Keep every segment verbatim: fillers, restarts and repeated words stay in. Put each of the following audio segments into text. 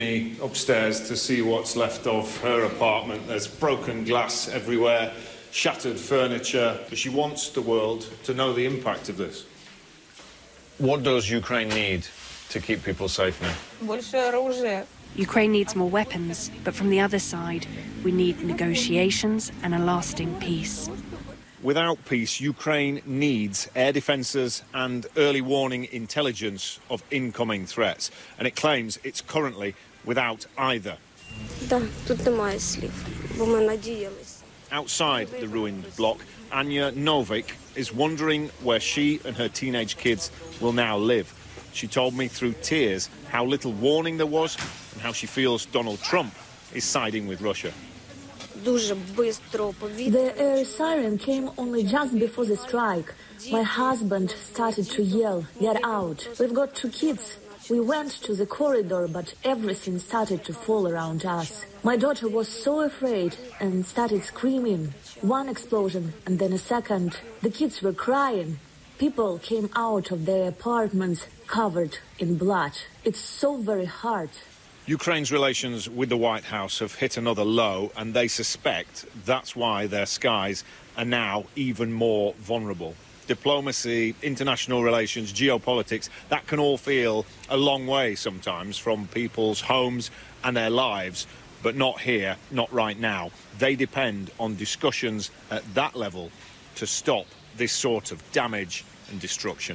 me upstairs to see what's left of her apartment. There's broken glass everywhere, shattered furniture. She wants the world to know the impact of this. What does Ukraine need to keep people safe now? Ukraine needs more weapons, but from the other side, we need negotiations and a lasting peace. Without peace, Ukraine needs air defences and early warning intelligence of incoming threats. And it claims it's currently without either. Outside the ruined block, Anya Novik is wondering where she and her teenage kids will now live. She told me through tears how little warning there was and how she feels Donald Trump is siding with Russia. The air siren came only just before the strike. My husband started to yell, "Get out. We've got two kids." We went to the corridor, but everything started to fall around us. My daughter was so afraid and started screaming. One explosion and then a second. The kids were crying. People came out of their apartments covered in blood. It's so very hard. Ukraine's relations with the White House have hit another low, and they suspect that's why their skies are now even more vulnerable. Diplomacy, international relations, geopolitics, that can all feel a long way sometimes from people's homes and their lives, but not here, not right now. They depend on discussions at that level to stop this sort of damage and destruction.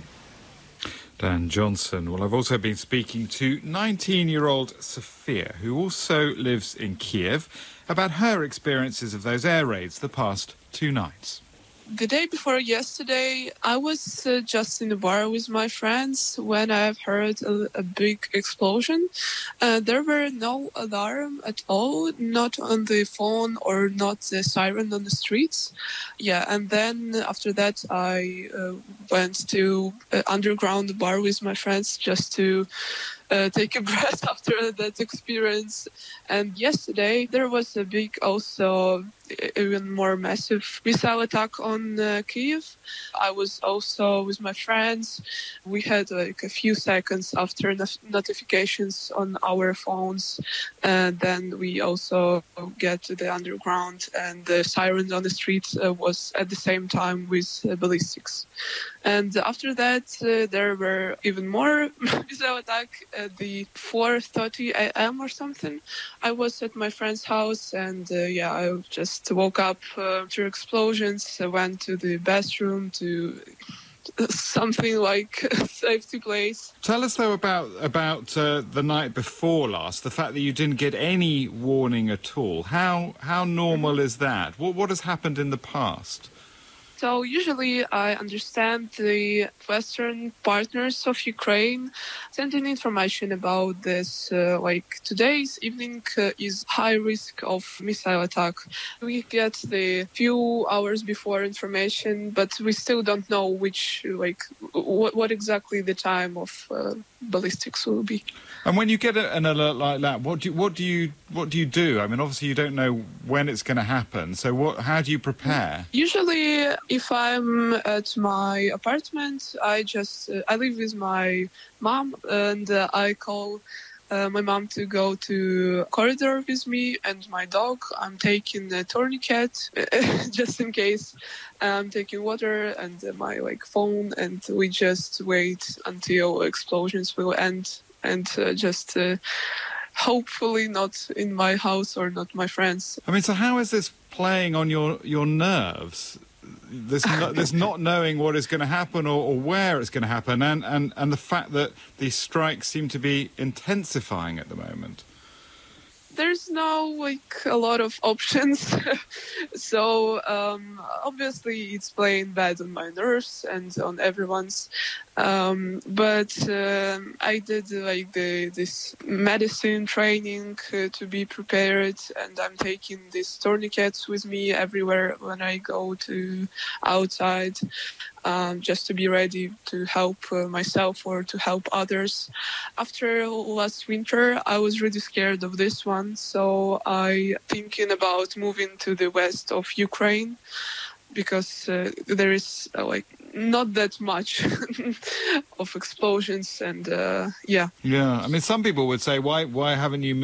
Dan Johnson. Well, I've also been speaking to nineteen-year-old Sophia, who also lives in Kiev, about her experiences of those air raids the past two nights. The day before yesterday, I was uh, just in the bar with my friends when I've heard a, a big explosion. Uh, there were no alarm at all, not on the phone or not the siren on the streets. Yeah, and then after that, I uh, went to an underground bar with my friends just to Uh, take a breath after that experience. And yesterday there was a big, also even more massive missile attack on uh, Kyiv. I was also with my friends. We had like a few seconds after not- notifications on our phones, and then we also get to the underground, and the sirens on the street uh, was at the same time with uh, ballistics. And after that, uh, there were even more missile attack at the four thirty a.m. or something. I was at my friend's house, and uh, yeah, I just woke up uh, to explosions. I went to the bathroom to something like a safety place. Tell us, though, about about uh, the night before last, the fact that you didn't get any warning at all. How how normal is that? What what has happened in the past? So usually I understand the Western partners of Ukraine sending information about this, uh, like today's evening uh, is high risk of missile attack. We get the few hours before information, but we still don't know which, like, what, what exactly the time of uh, ballistics will be. And when you get a, an alert like that, what do you, what do you what do you do? I mean, obviously you don't know when it's going to happen. So what? How do you prepare? Usually, if I'm at my apartment, I just uh, I live with my mom, and uh, I call uh, my mom to go to corridor with me and my dog. I'm taking a tourniquet just in case. I'm taking water and uh, my like phone, and we just wait until explosions will end. And uh, just uh, hopefully not in my house or not my friends. I mean, so how is this playing on your, your nerves? This not, this not knowing what is going to happen or, or where it's going to happen, and, and, and the fact that these strikes seem to be intensifying at the moment. There's no like a lot of options, so um, obviously it's playing bad on my nerves and on everyone's. Um, but uh, I did like the this medicine training uh, to be prepared, and I'm taking these tourniquets with me everywhere when I go to outside, um, just to be ready to help uh, myself or to help others. After last winter, I was really scared of this one, so I thinking about moving to the west of Ukraine. because uh, there is uh, like not that much of explosions and uh, yeah. Yeah, I mean, some people would say, why why haven't you